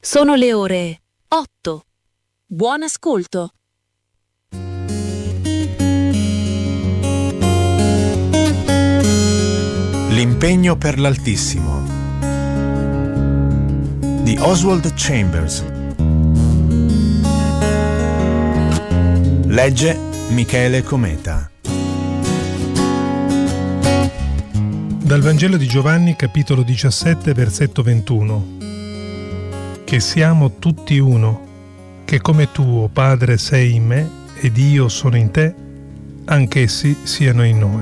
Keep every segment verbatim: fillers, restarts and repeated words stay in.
Sono le ore otto. Buon ascolto. L'impegno per l'Altissimo di Oswald Chambers. Legge Michele Cometa. Dal Vangelo di Giovanni, capitolo diciassette, versetto ventuno. Che siamo tutti uno, che come tu, o Padre, sei in me ed io sono in te, anch'essi siano in noi.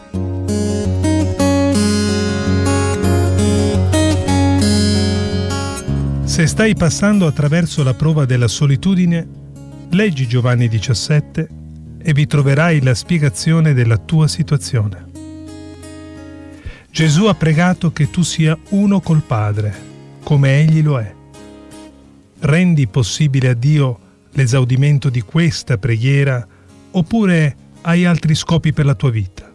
Se stai passando attraverso la prova della solitudine, leggi Giovanni diciassette e vi troverai la spiegazione della tua situazione. Gesù ha pregato che tu sia uno col Padre, come Egli lo è. Rendi possibile a Dio l'esaudimento di questa preghiera oppure hai altri scopi per la tua vita?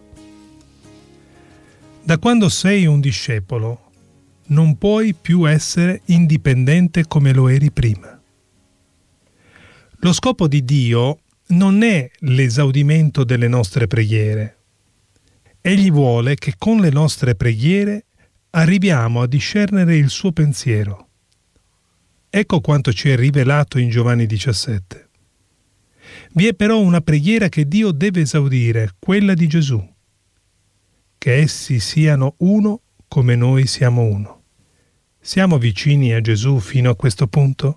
Da quando sei un discepolo non puoi più essere indipendente come lo eri prima. Lo scopo di Dio non è l'esaudimento delle nostre preghiere. Egli vuole che con le nostre preghiere arriviamo a discernere il suo pensiero. Ecco quanto ci è rivelato in Giovanni diciassette. Vi è però una preghiera che Dio deve esaudire, quella di Gesù. Che essi siano uno come noi siamo uno. Siamo vicini a Gesù fino a questo punto?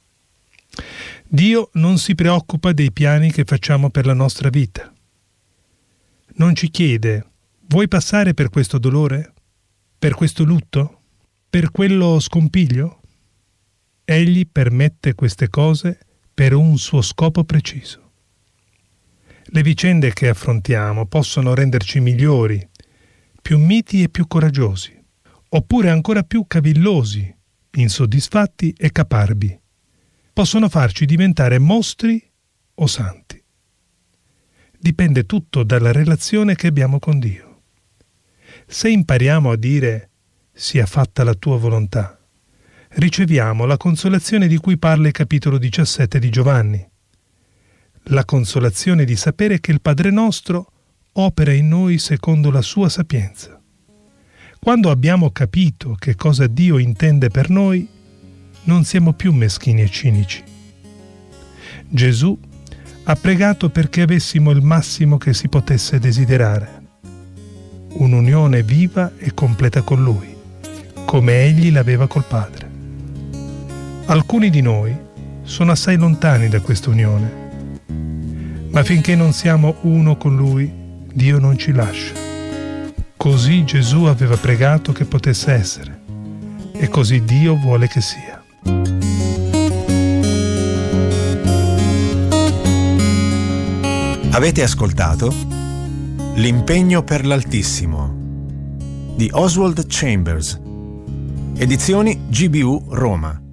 Dio non si preoccupa dei piani che facciamo per la nostra vita. Non ci chiede: vuoi passare per questo dolore? Per questo lutto? Per quello scompiglio? Egli permette queste cose per un suo scopo preciso. Le vicende che affrontiamo possono renderci migliori, più miti e più coraggiosi, oppure ancora più cavillosi, insoddisfatti e caparbi. Possono farci diventare mostri o santi. Dipende tutto dalla relazione che abbiamo con Dio. Se impariamo a dire «sia fatta la tua volontà», riceviamo la consolazione di cui parla il capitolo diciassette di Giovanni. La consolazione di sapere che il Padre nostro opera in noi secondo la sua sapienza. Quando abbiamo capito che cosa Dio intende per noi, non siamo più meschini e cinici. Gesù ha pregato perché avessimo il massimo che si potesse desiderare: un'unione viva e completa con Lui, come Egli l'aveva col Padre. Alcuni di noi sono assai lontani da questa unione, ma finché non siamo uno con Lui, Dio non ci lascia. Così Gesù aveva pregato che potesse essere, e così Dio vuole che sia. Avete ascoltato L'impegno per l'Altissimo di Oswald Chambers, edizioni G B U Roma.